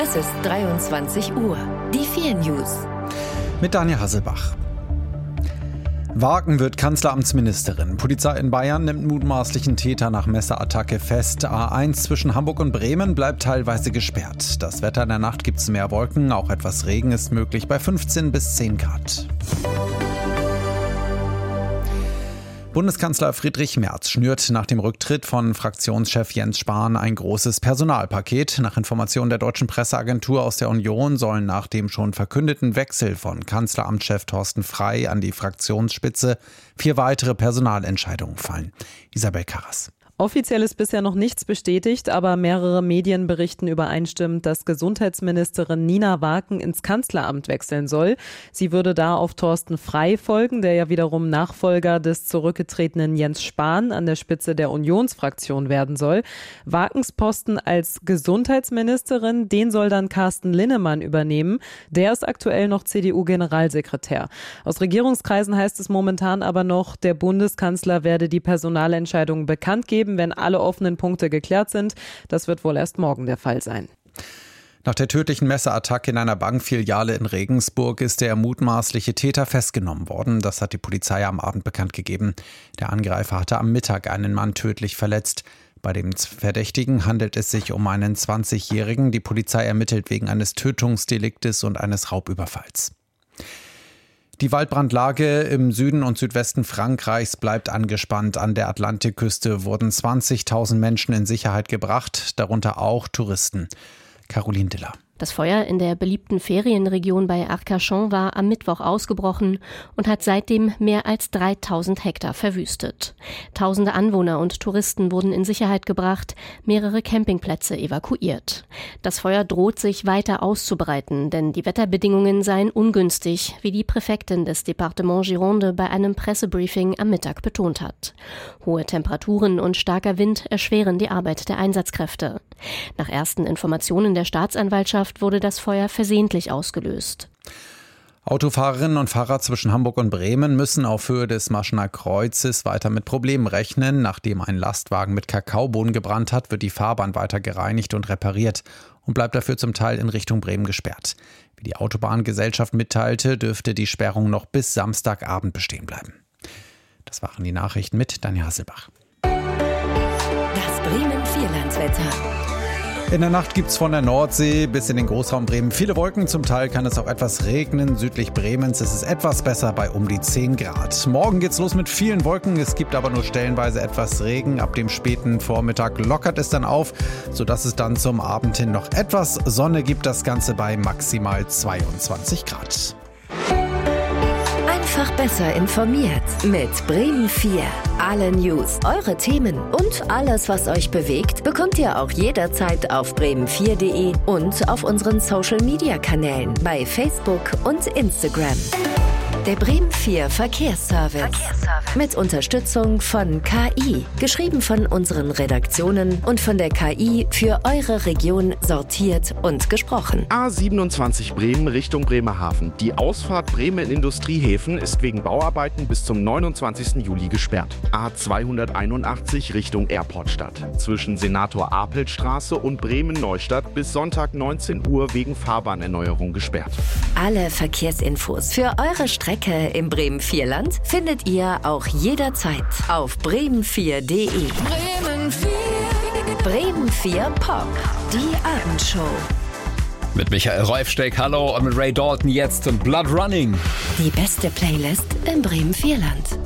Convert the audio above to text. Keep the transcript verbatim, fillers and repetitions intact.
Es ist dreiundzwanzig Uhr. Die vier News. Mit Daniel Hasselbach. Wagen wird Kanzleramtsministerin. Polizei in Bayern nimmt mutmaßlichen Täter nach Messerattacke fest. A eins zwischen Hamburg und Bremen bleibt teilweise gesperrt. Das Wetter in der Nacht gibt es mehr Wolken, auch etwas Regen ist möglich bei fünfzehn bis zehn Grad. Bundeskanzler Friedrich Merz schnürt nach dem Rücktritt von Fraktionschef Jens Spahn ein großes Personalpaket. Nach Informationen der deutschen Presseagentur aus der Union sollen nach dem schon verkündeten Wechsel von Kanzleramtschef Thorsten Frey an die Fraktionsspitze vier weitere Personalentscheidungen fallen. Isabel Karras. Offiziell ist bisher noch nichts bestätigt, aber mehrere Medien berichten übereinstimmend, dass Gesundheitsministerin Nina Waken ins Kanzleramt wechseln soll. Sie würde da auf Thorsten Frey folgen, der ja wiederum Nachfolger des zurückgetretenen Jens Spahn an der Spitze der Unionsfraktion werden soll. Wakens Posten als Gesundheitsministerin, den soll dann Carsten Linnemann übernehmen. Der ist aktuell noch C D U-Generalsekretär. Aus Regierungskreisen heißt es momentan aber noch, der Bundeskanzler werde die Personalentscheidung bekannt geben, wenn alle offenen Punkte geklärt sind. Das wird wohl erst morgen der Fall sein. Nach der tödlichen Messerattacke in einer Bankfiliale in Regensburg ist der mutmaßliche Täter festgenommen worden. Das hat die Polizei am Abend bekannt gegeben. Der Angreifer hatte am Mittag einen Mann tödlich verletzt. Bei dem Verdächtigen handelt es sich um einen zwanzigjährigen. Die Polizei ermittelt wegen eines Tötungsdeliktes und eines Raubüberfalls. Die Waldbrandlage im Süden und Südwesten Frankreichs bleibt angespannt. An der Atlantikküste wurden zwanzigtausend Menschen in Sicherheit gebracht, darunter auch Touristen. Caroline Diller. Das Feuer in der beliebten Ferienregion bei Arcachon war am Mittwoch ausgebrochen und hat seitdem mehr als dreitausend Hektar verwüstet. Tausende Anwohner und Touristen wurden in Sicherheit gebracht, mehrere Campingplätze evakuiert. Das Feuer droht sich weiter auszubreiten, denn die Wetterbedingungen seien ungünstig, wie die Präfektin des Departement Gironde bei einem Pressebriefing am Mittag betont hat. Hohe Temperaturen und starker Wind erschweren die Arbeit der Einsatzkräfte. Nach ersten Informationen der Staatsanwaltschaft wurde das Feuer versehentlich ausgelöst. Autofahrerinnen und Fahrer zwischen Hamburg und Bremen müssen auf Höhe des Maschener Kreuzes weiter mit Problemen rechnen. Nachdem ein Lastwagen mit Kakaobohnen gebrannt hat, wird die Fahrbahn weiter gereinigt und repariert und bleibt dafür zum Teil in Richtung Bremen gesperrt. Wie die Autobahngesellschaft mitteilte, dürfte die Sperrung noch bis Samstagabend bestehen bleiben. Das waren die Nachrichten mit Daniel Hasselbach. Das Bremen-Vierlandswetter. In der Nacht gibt es von der Nordsee bis in den Großraum Bremen viele Wolken. Zum Teil kann es auch etwas regnen. Südlich Bremens ist es etwas besser bei um die zehn Grad. Morgen geht's los mit vielen Wolken. Es gibt aber nur stellenweise etwas Regen. Ab dem späten Vormittag lockert es dann auf, sodass es dann zum Abend hin noch etwas Sonne gibt. Das Ganze bei maximal zweiundzwanzig Grad. Einfach besser informiert mit Bremen vier. Alle News, eure Themen und alles, was euch bewegt, bekommt ihr auch jederzeit auf bremen vier punkt de und auf unseren Social-Media-Kanälen bei Facebook und Instagram. Der Bremen vier Verkehrsservice. Verkehrsservice. Mit Unterstützung von K I. Geschrieben von unseren Redaktionen und von der K I für eure Region sortiert und gesprochen. A siebenundzwanzig Bremen Richtung Bremerhaven. Die Ausfahrt Bremen Industriehäfen ist wegen Bauarbeiten bis zum neunundzwanzigsten Juli gesperrt. A zweihunderteinundachtzig Richtung Airportstadt. Zwischen Senator-Apelt-Straße und Bremen-Neustadt bis Sonntag neunzehn Uhr wegen Fahrbahnerneuerung gesperrt. Alle Verkehrsinfos für eure Strecke im Bremen-Vierland findet ihr auch jederzeit auf bremen vier punkt de. Bremen vier. Bremen vier Pop. Die Abendshow. Mit Michael Räufsteck, hallo, und mit Ray Dalton jetzt und Blood Running. Die beste Playlist im Bremen-Vierland.